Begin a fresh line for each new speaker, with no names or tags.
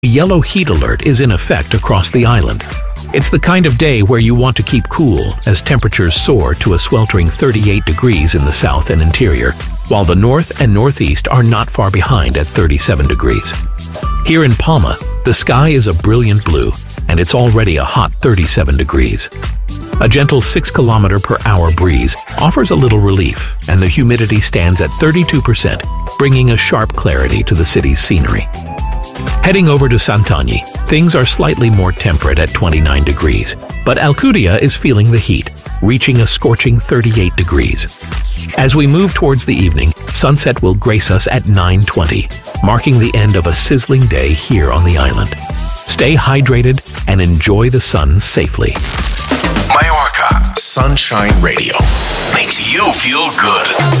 A yellow heat alert is in effect across the island. It's the kind of day where you want to keep cool as temperatures soar to a sweltering 38 degrees in the south and interior, while the north and northeast are not far behind at 37 degrees. Here in Palma, the sky is a brilliant blue, and it's already a hot 37 degrees. A gentle 6-kilometer-per-hour breeze offers a little relief, and the humidity stands at 32%, bringing a sharp clarity to the city's scenery. Heading over to Sant'Agni, things are slightly more temperate at 29 degrees, but Alcudia is feeling the heat, reaching a scorching 38 degrees. As we move towards the evening, sunset will grace us at 9:20, marking the end of a sizzling day here on the island. Stay hydrated and enjoy the sun safely.
Mallorca Sunshine Radio makes you feel good.